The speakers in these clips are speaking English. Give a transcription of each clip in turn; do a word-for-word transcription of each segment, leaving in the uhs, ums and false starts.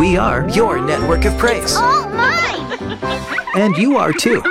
We are your network of praise. All mine! And you are too.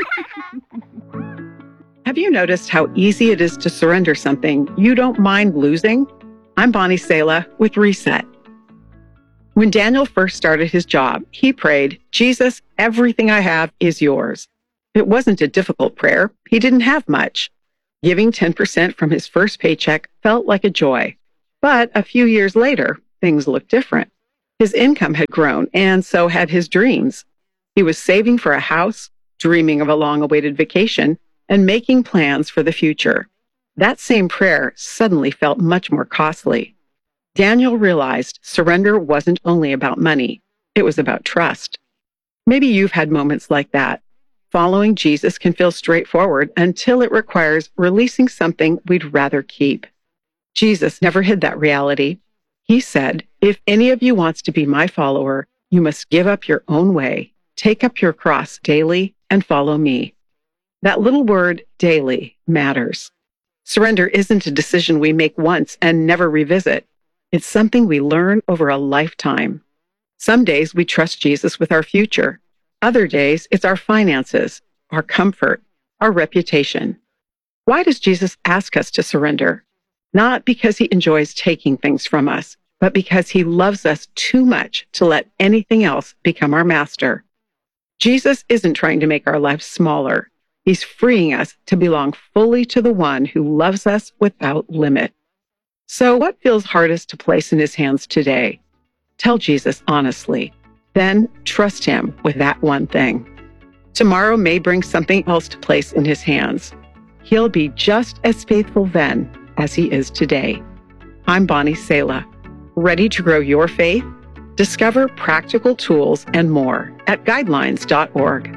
Have you noticed how easy it is to surrender something you don't mind losing? I'm Bonnie Sala with Reset. When Daniel first started his job, he prayed, "Jesus, everything I have is yours." It wasn't a difficult prayer. He didn't have much. Giving ten percent from his first paycheck felt like a joy. But a few years later, things looked different. His income had grown, and so had his dreams. He was saving for a house, dreaming of a long-awaited vacation, and making plans for the future. That same prayer suddenly felt much more costly. Daniel realized surrender wasn't only about money. It was about trust. Maybe you've had moments like that. Following Jesus can feel straightforward until it requires releasing something we'd rather keep. Jesus never hid that reality. He said, "If any of you wants to be my follower, you must give up your own way, take up your cross daily, and follow me." That little word, daily, matters. Surrender isn't a decision we make once and never revisit. It's something we learn over a lifetime. Some days we trust Jesus with our future. Other days, it's our finances, our comfort, our reputation. Why does Jesus ask us to surrender? Not because he enjoys taking things from us, but because he loves us too much to let anything else become our master. Jesus isn't trying to make our lives smaller. He's freeing us to belong fully to the one who loves us without limit. So what feels hardest to place in his hands today? Tell Jesus honestly. Then trust him with that one thing. Tomorrow may bring something else to place in his hands. He'll be just as faithful then as he is today. I'm Bonnie Sala. Ready to grow your faith? Discover practical tools and more at guidelines dot org.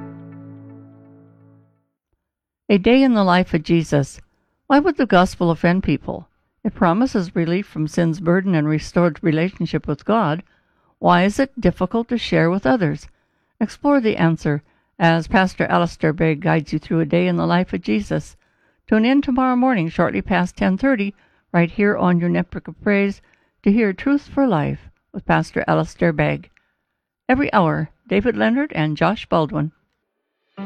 A day in the life of Jesus. Why would the gospel offend people? It promises relief from sin's burden and restored relationship with God. Why is it difficult to share with others? Explore the answer as Pastor Alistair Begg guides you through a day in the life of Jesus. Tune in tomorrow morning shortly past ten thirty right here on your Network of Praise to hear Truth for Life with Pastor Alistair Begg. Every hour, David Leonard and Josh Baldwin.